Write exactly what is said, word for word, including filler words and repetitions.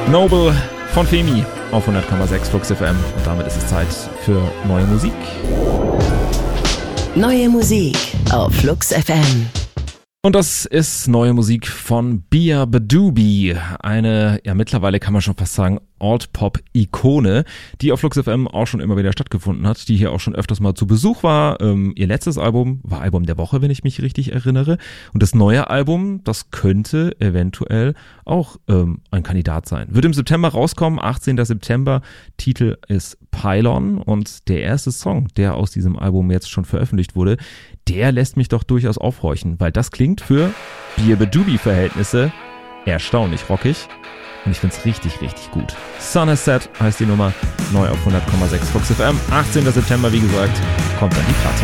Noble von Femi auf hundert Komma sechs Flux F M. Und damit ist es Zeit für neue Musik. Neue Musik auf Flux F M. Und das ist neue Musik von Bia Badoobie, eine, ja mittlerweile kann man schon fast sagen, Alt-Pop-Ikone, die auf Flux F M auch schon immer wieder stattgefunden hat, die hier auch schon öfters mal zu Besuch war. Ähm, ihr letztes Album war Album der Woche, wenn ich mich richtig erinnere. Und das neue Album, das könnte eventuell auch ähm, ein Kandidat sein. Wird im September rauskommen, achtzehnten September. Titel ist Pylon und der erste Song, der aus diesem Album jetzt schon veröffentlicht wurde, der lässt mich doch durchaus aufhorchen, weil das klingt für Bia Badoobie-Verhältnisse erstaunlich rockig. Und ich find's richtig, richtig gut. Sun Has Set heißt die Nummer, neu auf hundert Komma sechs Flux F M. achtzehnten September, wie gesagt, kommt dann die Platte.